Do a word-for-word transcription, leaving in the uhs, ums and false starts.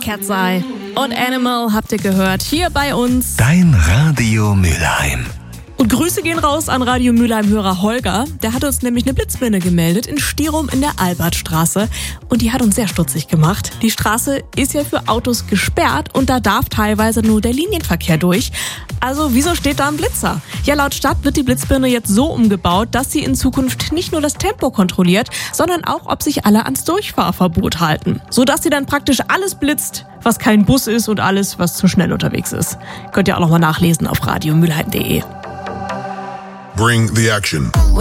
Cat's Eye und Animal habt ihr gehört, hier bei uns. Dein Radio Mülheim. Und Grüße gehen raus an Radio Mülheim-Hörer Holger. Der hat uns nämlich eine Blitzbirne gemeldet in Stirum in der Albertstraße. Und die hat uns sehr stutzig gemacht. Die Straße ist ja für Autos gesperrt und da darf teilweise nur der Linienverkehr durch. Also wieso steht da ein Blitzer? Ja, laut Stadt wird die Blitzbirne jetzt so umgebaut, dass sie in Zukunft nicht nur das Tempo kontrolliert, sondern auch, ob sich alle ans Durchfahrverbot halten. Sodass sie dann praktisch alles blitzt, was kein Bus ist und alles, was zu schnell unterwegs ist. Könnt ihr auch noch mal nachlesen auf radio mülheim punkt de. Bring the action.